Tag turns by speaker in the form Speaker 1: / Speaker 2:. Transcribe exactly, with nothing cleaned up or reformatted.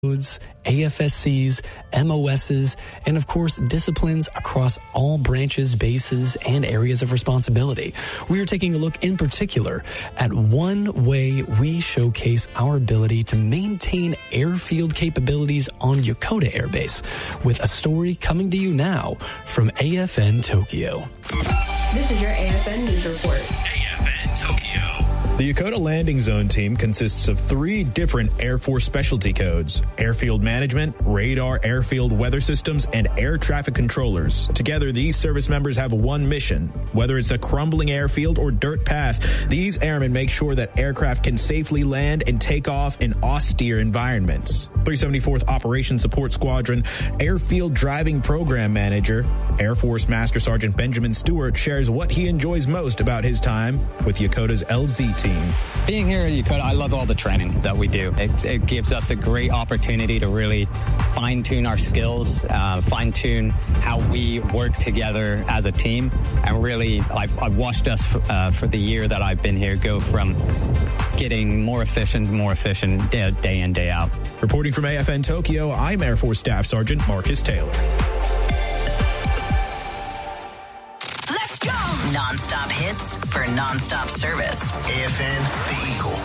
Speaker 1: A F S Cs, M O Ss, and of course disciplines across all branches, bases, and areas of responsibility. We are taking a look in particular at one way we showcase our ability to maintain airfield capabilities on Yokota Air Base, with a story coming to you now from A F N Tokyo.
Speaker 2: This is your A F N News Report.
Speaker 3: A F N Tokyo.
Speaker 4: The Yokota Landing Zone team consists of three different Air Force specialty codes: airfield management, radar airfield weather systems, and air traffic controllers. Together, these service members have one mission. Whether it's a crumbling airfield or dirt path, these airmen make sure that aircraft can safely land and take off in austere environments. three seventy-fourth Operations Support Squadron Airfield Driving Program Manager, Air Force Master Sergeant Benjamin Stewart, shares what he enjoys most about his time with Yokota's L Z team.
Speaker 5: Being here at Yokota, I love all the training that we do. It, it gives us a great opportunity to really fine-tune our skills, uh, fine-tune how we work together as a team, and really, I've, I've watched us for, uh, for the year that I've been here go from getting more efficient, more efficient day, day in, day out.
Speaker 4: Reporting from A F N Tokyo, I'm Air Force Staff Sergeant Marcus Taylor.
Speaker 6: Non-stop hits for non-stop service.
Speaker 3: A F N, the Eagle.